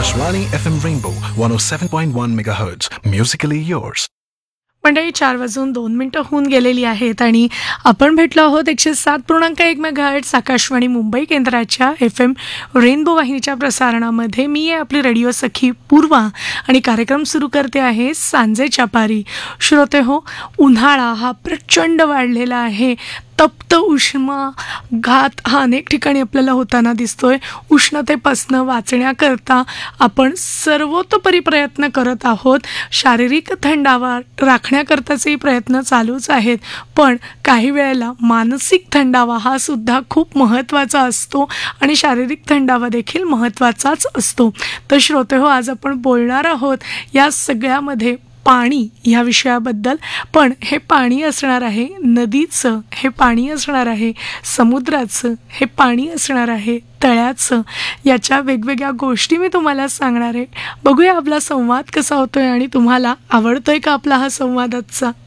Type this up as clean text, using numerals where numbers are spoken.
Akashvani FM Rainbow 107.1 MHz. Musically yours. मंडळी 4:02 होऊन गेलेली आहेत आणि आपण भेटलो आहोत 107.1 मेगाहर्ट्झ आकाशवाणी मुंबई केंद्राच्या FM रेनबो वाहिनीच्या प्रसारणामध्ये. मी आहे आपली रेडिओ सखी पूर्वा आणि कार्यक्रम सुरू करते आहे सांजेच्या पारी. श्रोते हो, उन्हाळा हा प्रचंड वाढलेला आहे. तप्त उष्माघात हा अनेक ठिकाणी आपल्याला होताना दिसतोय. उष्णतेपासून वाचण्याकरता आपण सर्वतोपरी प्रयत्न करत आहोत. शारीरिक थंडावा राखण्याकरताचे प्रयत्न चालूच आहेत, पण काही वेळेला मानसिक थंडावा हा सुद्धा खूप महत्त्वाचा असतो आणि शारीरिक थंडावा देखील महत्त्वाचाच असतो. तर श्रोते हो, आज आपण बोलणार आहोत या सगळ्यामध्ये पाणी ह्या विषयाबद्दल. पण हे पाणी असणार आहे नदीचं, हे पाणी असणार आहे समुद्राचं, हे पाणी असणार आहे तळ्याचं. याच्या वेगवेगळ्या गोष्टी मी तुम्हाला सांगणार आहे. बघूया आपला संवाद कसा होतोय आणि तुम्हाला आवडतोय का आपला हा संवाद आजचा.